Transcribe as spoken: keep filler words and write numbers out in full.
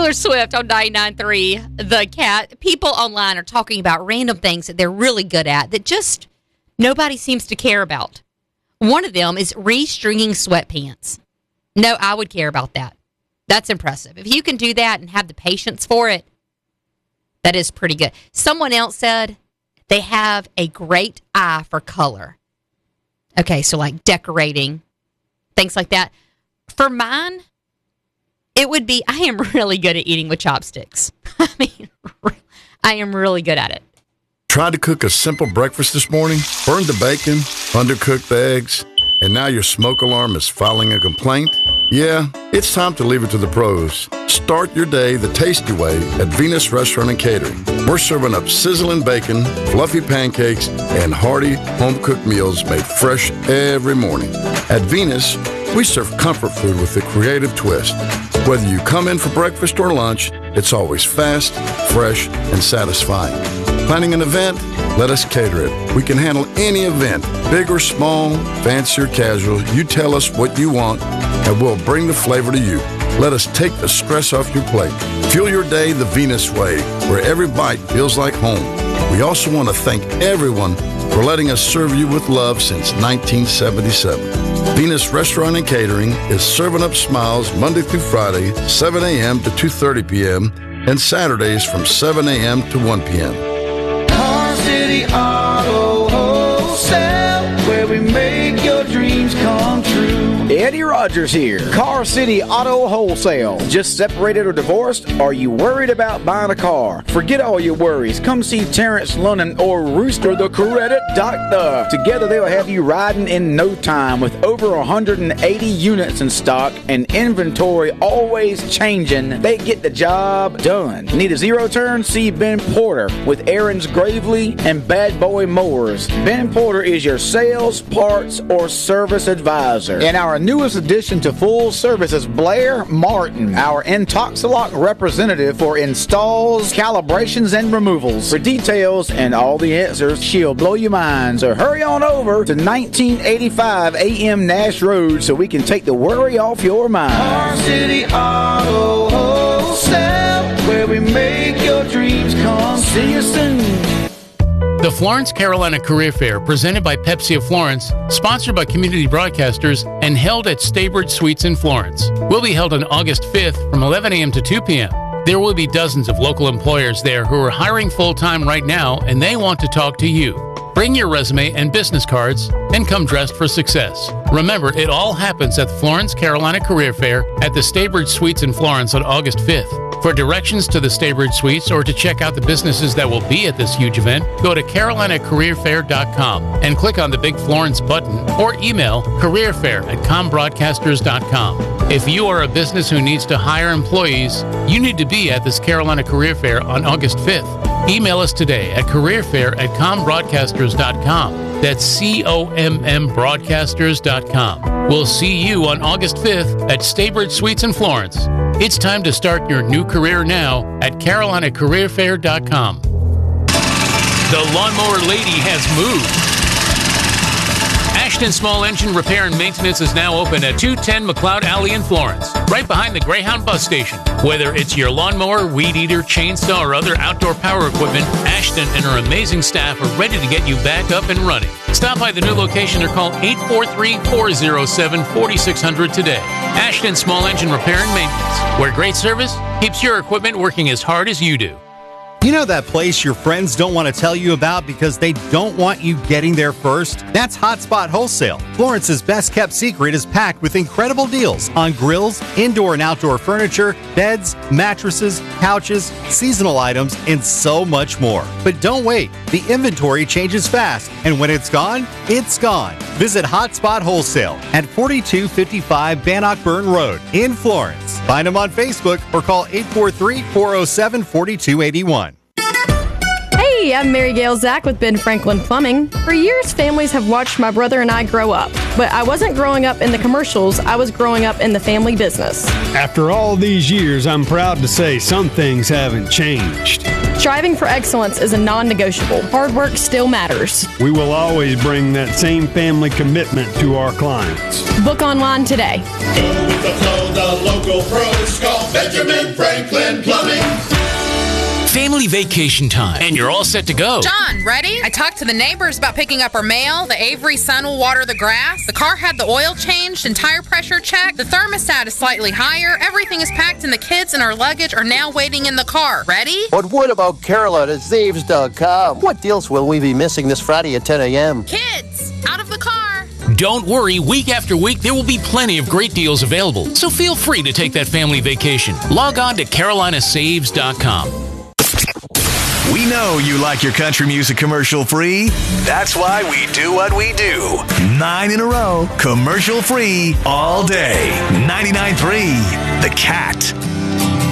Taylor Swift on ninety-nine point three The Cat. People online are talking about random things that they're really good at that just nobody seems to care about. One of them is restringing sweatpants. No, I would care about that. That's impressive. If you can do that and have the patience for it, that is pretty good. Someone else said they have a great eye for color. Okay, so like decorating, things like that. For mine, it would be, I am really good at eating with chopsticks. I mean, I am really good at it. Tried to cook a simple breakfast this morning, burned the bacon, undercooked the eggs, and now your smoke alarm is filing a complaint? Yeah, it's time to leave it to the pros. Start your day the tasty way at Venus Restaurant and Catering. We're serving up sizzling bacon, fluffy pancakes, and hearty home-cooked meals made fresh every morning. At Venus, we serve comfort food with a creative twist. Whether you come in for breakfast or lunch, it's always fast, fresh, and satisfying. Planning an event? Let us cater it. We can handle any event, big or small, fancy or casual. You tell us what you want, and we'll bring the flavor to you. Let us take the stress off your plate. Fuel your day the Venus way, where every bite feels like home. We also want to thank everyone for letting us serve you with love since nineteen seventy-seven. Venus Restaurant and Catering is serving up smiles Monday through Friday, seven a.m. to two thirty p.m., and Saturdays from seven a.m. to one p.m. Car City Auto Wholesale, where we make your dreams come true. Eddie Rogers here. Car City Auto Wholesale. Just separated or divorced? Are you worried about buying a car? Forget all your worries. Come see Terrence Lunnan or Rooster the Credit Doctor. Together they'll have you riding in no time with over one hundred eighty units in stock and inventory always changing. They get the job done. Need a zero turn? See Ben Porter with Aaron's Gravely and Bad Boy Mowers. Ben Porter is your sales, parts, or service advisor. And our newest addition to full service is Blair Martin, our Intoxilock representative for installs, calibrations, and removals. For details and all the answers, she'll blow your mind. So hurry on over to nineteen eighty-five A M Nash Road so we can take the worry off your mind. Car City Auto Wholesale, where we make your dreams come. See you soon. The Florence Carolina Career Fair, presented by Pepsi of Florence, sponsored by Community Broadcasters, and held at Staybridge Suites in Florence, will be held on August fifth from eleven a.m. to two p.m. There will be dozens of local employers there who are hiring full-time right now, and they want to talk to you. Bring your resume and business cards and come dressed for success. Remember, it all happens at the Florence Carolina Career Fair at the Staybridge Suites in Florence on August fifth. For directions to the Staybridge Suites or to check out the businesses that will be at this huge event, go to carolina career fair dot com and click on the big Florence button or email careerfair at com broadcasters dot com. If you are a business who needs to hire employees, you need to be at this Carolina Career Fair on August fifth. Email us today at careerfair at com broadcasters dot com. That's C O M M broadcasters dot com. We'll see you on August fifth at Staybridge Suites in Florence. It's time to start your new career now at carolina career fair dot com. The Lawnmower Lady has moved. Ashton Small Engine Repair and Maintenance is now open at two ten McLeod Alley in Florence, right behind the Greyhound bus station. Whether it's your lawnmower, weed eater, chainsaw, or other outdoor power equipment, Ashton and her amazing staff are ready to get you back up and running. Stop by the new location or call eight four three, four oh seven, four six zero zero today. Ashton Small Engine Repair and Maintenance, where great service keeps your equipment working as hard as you do. You know that place your friends don't want to tell you about because they don't want you getting there first? That's Hotspot Wholesale. Florence's best-kept secret is packed with incredible deals on grills, indoor and outdoor furniture, beds, mattresses, couches, seasonal items, and so much more. But don't wait. The inventory changes fast, and when it's gone, it's gone. Visit Hotspot Wholesale at forty-two fifty-five Bannockburn Road in Florence. Find them on Facebook or call eight four three, four oh seven, four two eight one. Hey, I'm Mary Gail Zach with Ben Franklin Plumbing. For years, families have watched my brother and I grow up. But I wasn't growing up in the commercials, I was growing up in the family business. After all these years, I'm proud to say some things haven't changed. Striving for excellence is a non-negotiable. Hard work still matters. We will always bring that same family commitment to our clients. Book online today. Go with the flow. the local pros. Call Benjamin Franklin Plumbing. Family vacation time, and you're all set to go. John, ready? I talked to the neighbors about picking up our mail. The Avery son will water the grass. The car had the oil changed and tire pressure checked. The thermostat is slightly higher. Everything is packed, and the kids and our luggage are now waiting in the car. Ready? But what about Carolyn at Zaves dot com? What deals will we be missing this Friday at ten a.m.? Kids, out of the car. Don't worry, week after week, there will be plenty of great deals available. So feel free to take that family vacation. Log on to Carolina Saves dot com. We know you like your country music commercial free. That's why we do what we do. Nine in a row, commercial free all day. ninety-nine point three, The Cat.